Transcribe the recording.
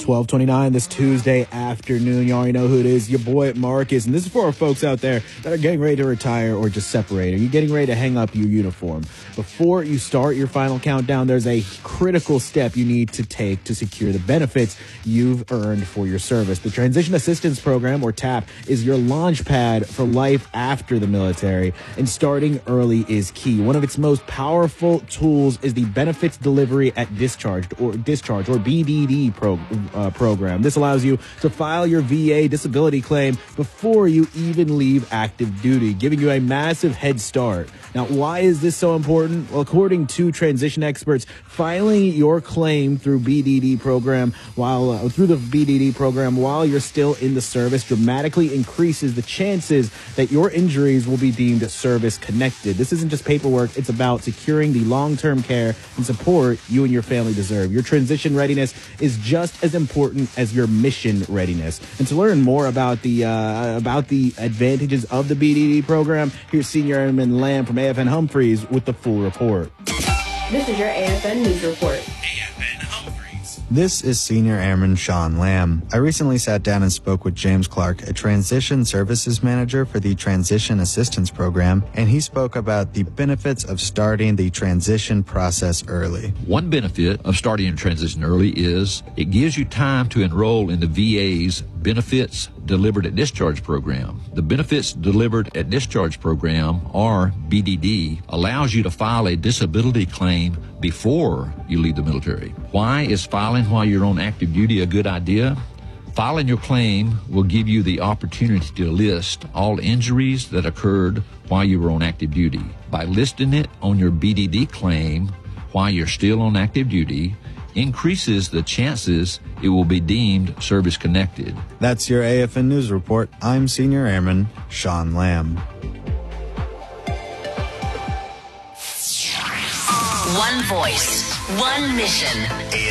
12:29 this Tuesday afternoon. You already know who it is. Your boy Marcus. And this is for our folks out there that are getting ready to retire or just separate. Are you getting ready to hang up your uniform? Before you start your final countdown, there's a critical step you need to take to secure the benefits you've earned for your service. The Transition Assistance Program, or TAP, is your launch pad for life after the military, and starting early is key. One of its most powerful tools is the Benefits Delivery at Discharge, or BDD program. This allows you to file your VA disability claim before you even leave active duty, giving you a massive head start. Now, why is this so important? Well, according to transition experts, filing your claim through the BDD program while you're still in the service dramatically increases the chances that your injuries will be deemed service connected. This isn't just paperwork. It's about securing the long-term care and support you and your family deserve. Your transition readiness is just as important as your mission readiness. And to learn more about the advantages of the BDD program, here's Senior Airman Lamb from AFN Humphreys with the full report. This is your AFN News Report. This is Senior Airman Sean Lamb. I recently sat down and spoke with James Clark, a Transition Services Manager for the Transition Assistance Program, and he spoke about the benefits of starting the transition process early. One benefit of starting a transition early is it gives you time to enroll in the VA's Benefits Delivered at Discharge program. The Benefits Delivered at Discharge program, or BDD, allows you to file a disability claim before you leave the military. Why is filing while you're on active duty a good idea? Filing your claim will give you the opportunity to list all injuries that occurred while you were on active duty. By listing it on your BDD claim while you're still on active duty, increases the chances it will be deemed service-connected. That's your AFN News Report. I'm Senior Airman Sean Lamb. One voice, one mission.